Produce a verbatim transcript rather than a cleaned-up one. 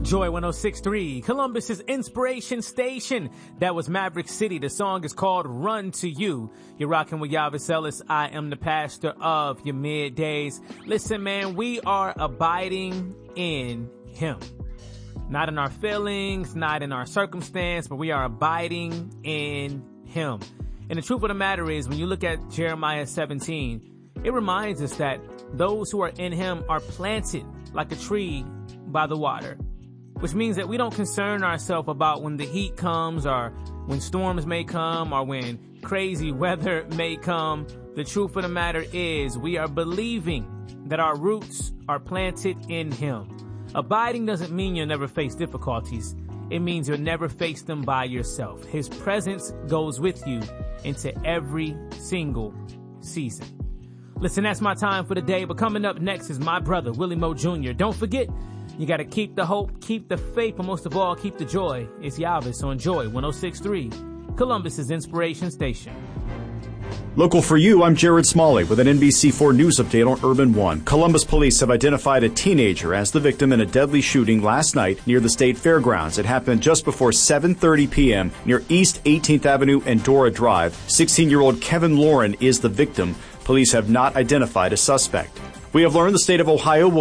Joy one oh six point three, Columbus's inspiration station. That was Maverick City. The song is called Run to You. You're rocking with Yavis Ellis. I am the pastor of your middays. Listen, man, we are abiding in Him. Not in our feelings, not in our circumstance, but we are abiding in Him. And the truth of the matter is, when you look at Jeremiah seventeen, it reminds us that those who are in Him are planted like a tree by the water, which means that we don't concern ourselves about when the heat comes or when storms may come or when crazy weather may come. The truth of the matter is we are believing that our roots are planted in Him. Abiding doesn't mean you'll never face difficulties. It means you'll never face them by yourself. His presence goes with you into every single season. Listen, that's my time for the day, but coming up next is my brother, Willie Moe Junior Don't forget, you got to keep the hope, keep the faith, but most of all, keep the joy. It's Yavis on Joy one oh six point three, Columbus's inspiration station. Local for you, I'm Jared Smalley with an N B C four News update on Urban One. Columbus police have identified a teenager as the victim in a deadly shooting last night near the State Fairgrounds. It happened just before seven thirty p.m. near East eighteenth Avenue and Dora Drive. sixteen-year-old Kevin Lauren is the victim. Police have not identified a suspect. We have learned the state of Ohio will